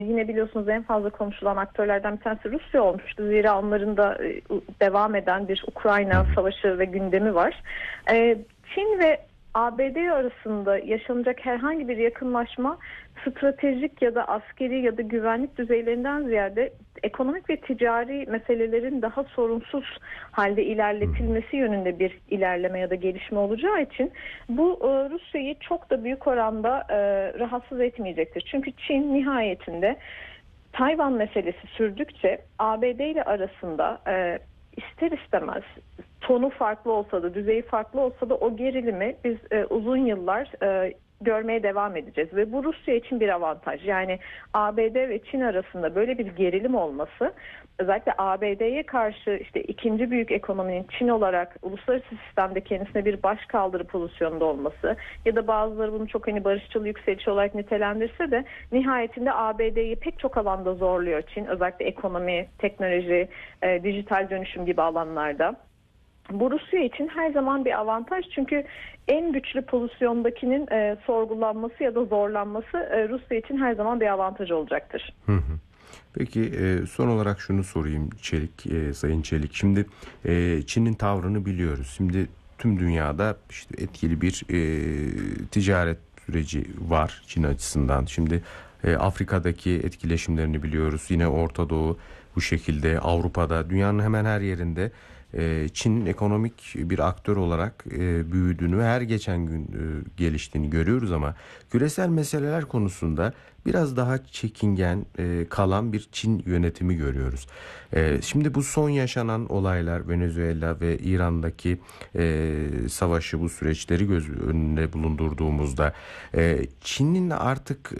Yine biliyorsunuz en fazla konuşulan aktörlerden bir tanesi Rusya olmuştu. Zira onların da devam eden bir Ukrayna savaşı ve gündemi var. Çin ve ABD arasında yaşanacak herhangi bir yakınlaşma stratejik ya da askeri ya da güvenlik düzeylerinden ziyade ekonomik ve ticari meselelerin daha sorunsuz halde ilerletilmesi yönünde bir ilerleme ya da gelişme olacağı için bu Rusya'yı çok da büyük oranda rahatsız etmeyecektir. Çünkü Çin nihayetinde Tayvan meselesi sürdükçe ABD ile arasında ister istemez tonu farklı olsa da, düzeyi farklı olsa da o gerilimi biz uzun yıllar görmeye devam edeceğiz ve bu Rusya için bir avantaj. Yani ABD ve Çin arasında böyle bir gerilim olması, özellikle ABD'ye karşı işte ikinci büyük ekonominin Çin olarak uluslararası sistemde kendisine bir başkaldırı pozisyonunda olması ya da bazıları bunu çok barışçıl yükseliş olarak nitelendirse de nihayetinde ABD'yi pek çok alanda zorluyor Çin. Özellikle ekonomi, teknoloji, dijital dönüşüm gibi alanlarda. Bu Rusya için her zaman bir avantaj, çünkü en güçlü pozisyondakinin sorgulanması ya da zorlanması Rusya için her zaman bir avantaj olacaktır. Peki son olarak şunu sorayım Sayın Çelik. Şimdi Çin'in tavrını biliyoruz. Şimdi tüm dünyada işte etkili bir ticaret süreci var Çin açısından. Şimdi Afrika'daki etkileşimlerini biliyoruz. Yine Orta Doğu bu şekilde, Avrupa'da, dünyanın hemen her yerinde Çin'in ekonomik bir aktör olarak büyüdüğünü ve her geçen gün geliştiğini görüyoruz ama küresel meseleler konusunda biraz daha çekingen kalan bir Çin yönetimi görüyoruz. Şimdi bu son yaşanan olaylar, Venezuela ve İran'daki savaşı, bu süreçleri göz önünde bulundurduğumuzda Çin'in artık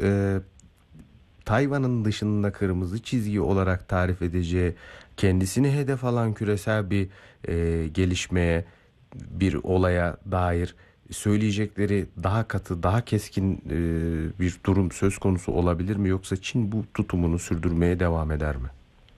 Tayvan'ın dışında kırmızı çizgi olarak tarif edeceği, kendisini hedef alan küresel bir gelişmeye, bir olaya dair söyleyecekleri daha katı, daha keskin bir durum söz konusu olabilir mi? Yoksa Çin bu tutumunu sürdürmeye devam eder mi?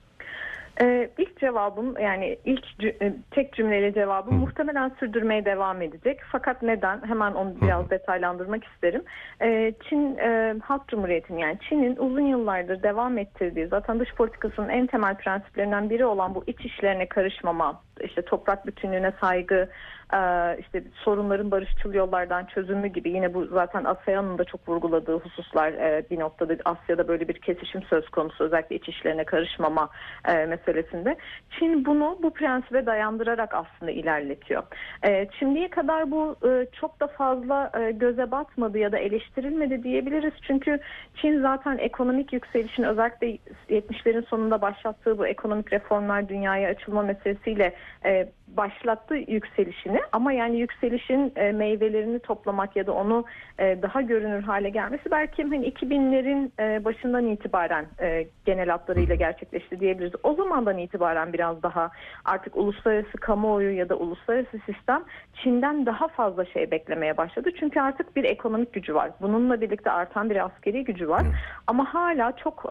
İlk cevabım, yani tek cümleyle cevabım, muhtemelen sürdürmeye devam edecek. Fakat neden? Hemen onu biraz detaylandırmak isterim. Çin Halk Cumhuriyeti'nin, yani Çin'in uzun yıllardır devam ettirdiği, zaten dış politikasının en temel prensiplerinden biri olan bu iç işlerine karışmama, işte toprak bütünlüğüne saygı, işte sorunların barışçıl yollardan çözümü gibi, yine bu zaten ASEAN'ın da çok vurguladığı hususlar. Bir noktada Asya'da böyle bir kesişim söz konusu, özellikle iç işlerine karışmama meselesinde. Çin bunu bu prensibe dayandırarak aslında ilerletiyor. Şimdiye kadar bu çok da fazla göze batmadı ya da eleştirilmedi diyebiliriz. Çünkü Çin zaten ekonomik yükselişin, özellikle 70'lerin sonunda başlattığı bu ekonomik reformlar, dünyaya açılma meselesiyle başlattı yükselişini, ama yani yükselişin meyvelerini toplamak ya da onu daha görünür hale gelmesi belki 2000'lerin başından itibaren genel hatlarıyla gerçekleşti diyebiliriz. O zamandan itibaren biraz daha artık uluslararası kamuoyu ya da uluslararası sistem Çin'den daha fazla şey beklemeye başladı. Çünkü artık bir ekonomik gücü var. Bununla birlikte artan bir askeri gücü var. Ama hala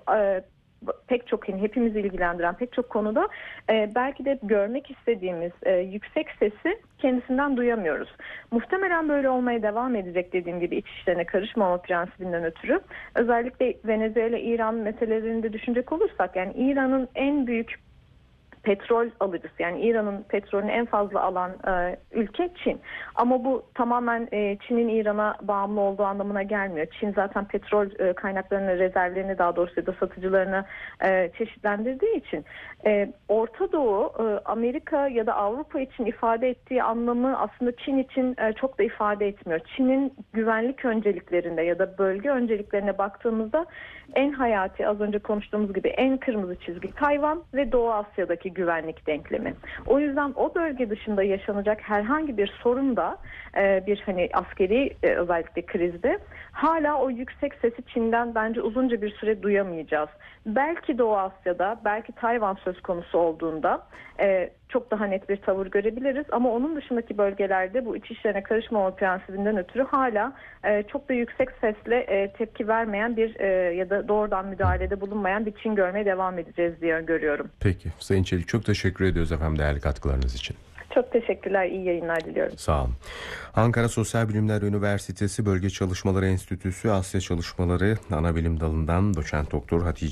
pek çok hepimizi ilgilendiren pek çok konuda belki de görmek istediğimiz yüksek sesi kendisinden duyamıyoruz. Muhtemelen böyle olmaya devam edecek, dediğim gibi iç işlerine karışmama prensibinden ötürü. Özellikle Venezuela, İran meselelerini de düşünecek olursak, yani İran'ın en büyük petrol alıcısı, yani İran'ın petrolünü en fazla alan ülke Çin. Ama bu tamamen Çin'in İran'a bağımlı olduğu anlamına gelmiyor. Çin zaten petrol kaynaklarını, rezervlerini daha doğrusu ya da satıcılarını çeşitlendirdiği için Orta Doğu, Amerika ya da Avrupa için ifade ettiği anlamı aslında Çin için çok da ifade etmiyor. Çin'in güvenlik önceliklerinde ya da bölge önceliklerine baktığımızda en hayati, az önce konuştuğumuz gibi en kırmızı çizgi Tayvan ve Doğu Asya'daki güvenlik denklemi. O yüzden o bölge dışında yaşanacak herhangi bir sorun da bir askeri özellikle krizde hala o yüksek sesi Çin'den bence uzunca bir süre duyamayacağız. Belki Doğu Asya'da, belki Tayvan söz konusu olduğunda çok daha net bir tavır görebiliriz, ama onun dışındaki bölgelerde bu iç işlerine karışmama prensibinden ötürü hala çok da yüksek sesle tepki vermeyen bir ya da doğrudan müdahalede bulunmayan bir Çin görmeye devam edeceğiz diye görüyorum. Peki Sayın Çelik, çok teşekkür ediyoruz efendim değerli katkılarınız için. Çok teşekkürler. İyi yayınlar diliyorum. Sağ olun. Ankara Sosyal Bilimler Üniversitesi Bölge Çalışmaları Enstitüsü Asya Çalışmaları Anabilim Dalı'ndan doçent doktor Hatice